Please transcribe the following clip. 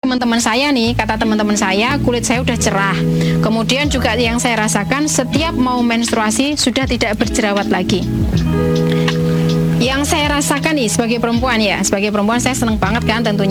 teman-teman saya nih, kata teman-teman saya, kulit saya udah cerah. Kemudian juga yang saya rasakan, setiap mau menstruasi sudah tidak berjerawat lagi. Yang saya rasakan nih sebagai perempuan ya, sebagai perempuan saya seneng banget kan tentunya.